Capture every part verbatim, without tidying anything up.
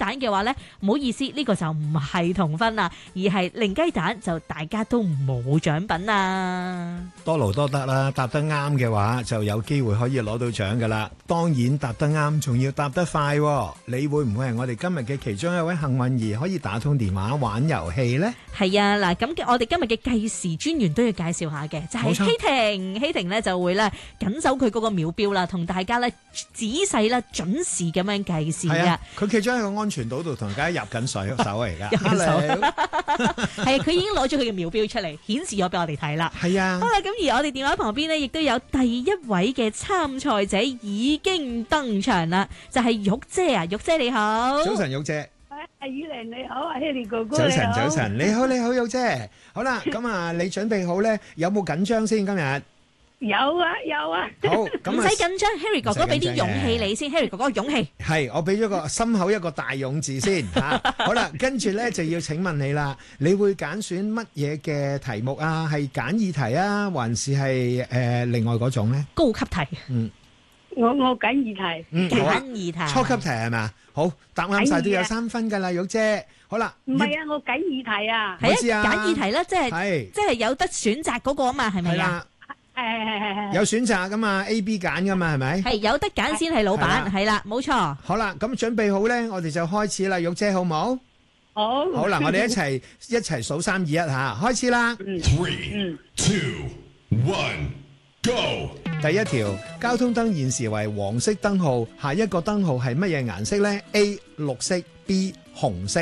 蛋嘅話咧，唔好意思，呢個就唔係同分啦，而係零雞蛋就大家都冇獎品啦。 多勞多得啦，答得啱嘅話就有機會可以攞到獎噶啦。當然答得啱，仲要答得快喎。你會唔會係我哋今日嘅其中一位幸運兒，可以打通電話玩遊戲呢？ 係啊，嗱咁嘅我哋今日嘅計時專員都要介紹下嘅，就係希婷。希婷咧就會咧緊守佢嗰個秒標啦，同大家咧仔細啦準時咁樣計時嘅。 佢企咗喺個安全島度同大家入緊水手嚟噶。 入緊手。係啊，佢已經攞咗佢嘅秒標出嚟，顯示咗俾我哋睇啦。 係啊。 好啦，咁而我哋電話旁邊呢，亦都有第一位嘅參賽者已經登場啦，就係玉姐啊，玉姐你好。 早晨，玉姐。 阿雨玲你好，阿希利哥哥早晨，早晨，你好，你好，玉姐。好啦，咁啊，你準備好咧？有冇緊張先？今日有啊，有啊。 好，咁唔使緊張 ，Harry 哥哥俾啲勇氣你先 ，Harry 哥哥勇氣。 係，我俾咗個心口一個大勇字先吓。好啦，跟住咧就要請問你啦，你會揀選乜嘢嘅題目啊？係簡易題啊，還是係誒另外嗰種咧？ 高級題。 嗯。 我我簡易題。 嗯， 簡易題。 初級題係咪？好，答啱晒都有三分噶啦，玉姐。好啦， 唔係啊，我簡易題啊。 係啊，簡易題啦，即係即係有得選擇嗰個啊嘛，係咪啊？ 係係係係。 有選擇噶嘛 ，A、B 揀噶嘛，係咪？ 係有得揀先係老闆，係啦，冇錯。 好啦，咁準備好咧，我哋就開始啦，玉姐好冇？ 好。 好啦，我哋一齊一齊數三二一吓，開始啦。 Three, two, one, go。 第一條，交通燈現時為黃色燈號，下一個燈號係乜嘢顏色咧 ？A 綠色 ，B 紅色。 誒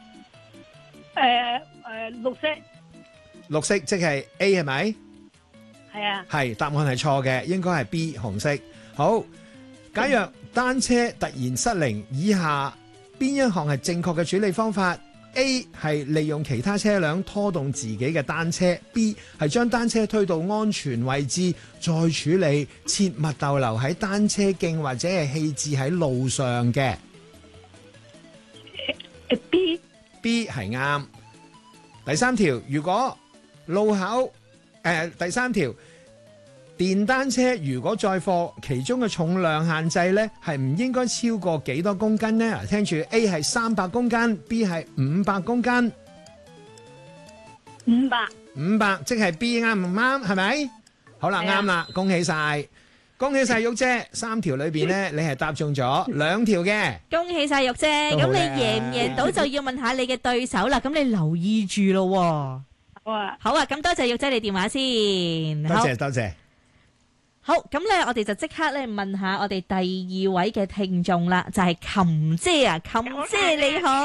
誒，綠色。 綠色即係 A 係咪？ 係啊。係， 答案係錯嘅，應該係 B 紅色。好，假若單車突然失靈，以下邊一項係正確嘅處理方法 ？A 係利用其他車輛拖動自己嘅單車 ，B 係將單車推到安全位置再處理，切勿逗留喺單車徑或者係棄置喺路上嘅。 B B 係啱。第三條，如果路口誒、呃、第三條，電單車如果載貨，其中嘅重量限制咧係唔應該超過幾多公斤呢？聽住 A 係三百公斤 ，B 係五百公斤。 五百。 五百即係 B 啱唔啱？係咪？好啦，啱啦，恭喜晒，恭喜晒玉姐，三條裏邊咧你係答中咗兩條嘅。 恭喜晒玉姐，咁你贏唔贏到就要問下你嘅對手啦。咁你留意住咯。 好啊。 好啊，咁多謝玉姐你電話先。 多謝多謝。 好，咁咧，我哋就即刻咧問下我哋第二位嘅聽眾啦，就係琴姐啊，琴姐你好。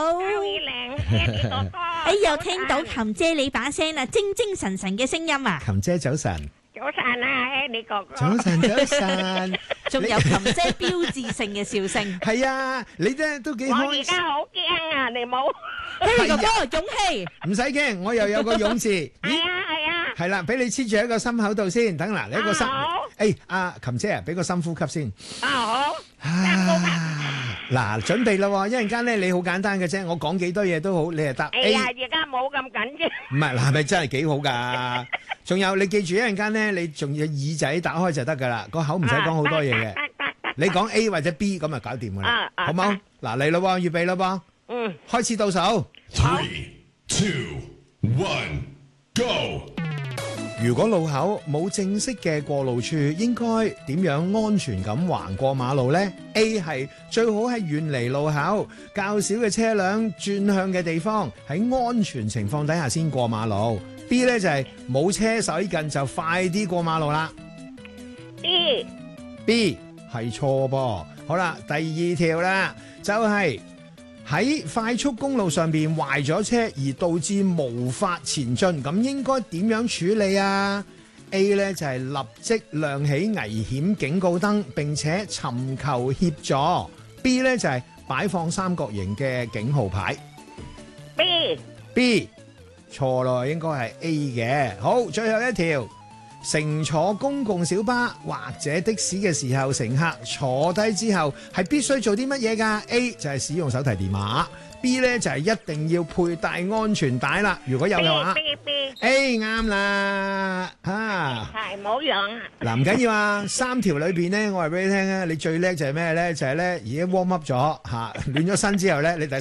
哎，又聽到琴姐你把聲啊，精精神神嘅聲音啊。 琴姐早晨。 早晨啊，你哥哥。 早晨早晨。 仲有琴姐標誌性嘅笑聲。 係啊，你咧都幾開。 我而家好驚啊，你冇。 Harry哥哥，勇氣。 唔使驚，我又有個勇字。 係啊係啊。 係啦，俾你黐住喺個心口度先。等嗱，你一個心。誒，阿琴姐啊，俾個深呼吸先。 啊好。 嗱，準備啦，一陣間咧，你好簡單嘅啫，我講幾多嘢都好，你係答 A。 哎呀，而家冇咁緊啫。 唔係，嗱，係咪真係幾好噶？仲有，你記住一陣間咧，你仲要耳仔打開就得噶啦，個口唔使講好多嘢嘅。你講 A 或者 B 咁啊，搞掂噶啦，好冇？嗱，嚟咯，預備咯噃。 嗯。 開始倒數。 Three, two, one, go。 如果路口冇正式嘅過路處，應該點樣安全咁橫過馬路呢？ A 係最好係遠離路口，較少嘅車輛轉向嘅地方，喺安全情況底下先過馬路。B 呢就係冇車駛近就快啲過馬路啦。 B B 係錯噃。好啦，第二條啦，就係、是。喺快速公路上邊壞咗車而導致無法前進，咁應該點樣處理啊 ？A 呢就係、是、立即亮起危險警告燈，並且尋求協助。B 呢就係、是、擺放三角形嘅警號牌。 B B 錯咯，應該係 A 嘅。好，最後一條。乘坐公共小巴或者的士嘅時候，乘客坐低之後係必須做啲乜嘢㗎 ？A 就係使用手提電話 ，B 咧就係一定要佩戴安全帶啦。如果有嘅話 ，B B A 啱啦嚇。 係冇用啊！ 嗱，唔緊要啊，三條裏邊咧，我話俾你聽咧，你最叻就係咩咧？就係咧，而家 warm up 咗嚇，暖咗身之後咧，你第